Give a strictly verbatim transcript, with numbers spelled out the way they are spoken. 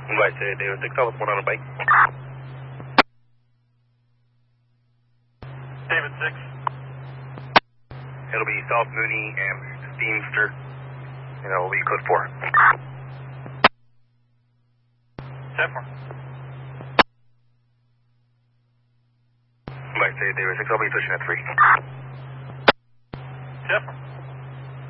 Right, say David six, I'll report on a bike. David six. It'll be South Mooney and Steamster, and it will be code four. ten four. Right, say David six, I'll be pushing at three. ten four.